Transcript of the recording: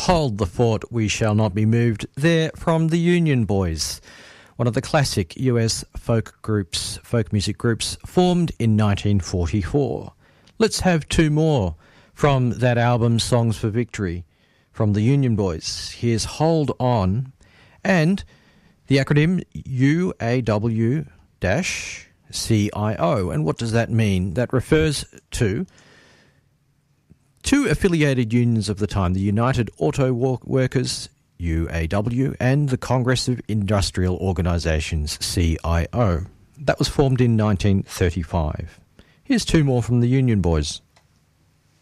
Hold the Fort, We Shall Not Be Moved. They're from the Union Boys, one of the classic US folk music groups formed in 1944. Let's have two more from that album, Songs for Victory, from the Union Boys. Here's Hold On, and the acronym UAW-CIO. And what does that mean? That refers to two affiliated unions of the time, the United Auto Workers, UAW, and the Congress of Industrial Organisations, CIO. That was formed in 1935. Here's two more from the Union Boys.